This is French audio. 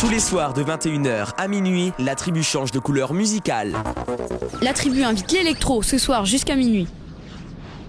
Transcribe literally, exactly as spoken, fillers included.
Tous les soirs de vingt et une heures à minuit, la tribu change de couleur musicale. La tribu invite l'électro ce soir jusqu'à minuit.